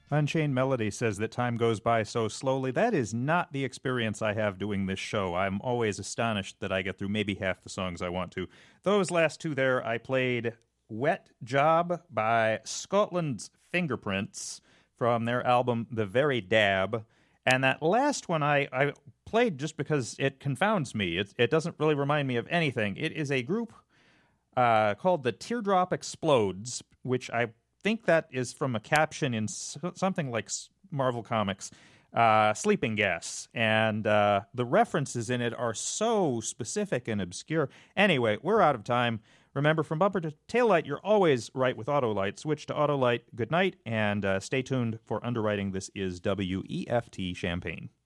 Unchained Melody says that time goes by so slowly. That is not the experience I have doing this show. I'm always astonished that I get through maybe half the songs I want to. Those last two there, I played Wet Job by Scotland's Fingerprints from their album The Very Dab. And that last one I played just because it confounds me. It doesn't really remind me of anything. It is a group called The Teardrop Explodes, which I think that is from a caption in something like Marvel Comics, Sleeping Gas. And the references in it are so specific and obscure. Anyway, we're out of time. Remember, from bumper to taillight, you're always right with Autolite. Switch to Autolite. Good night, and stay tuned for underwriting. This is WEFT Champaign.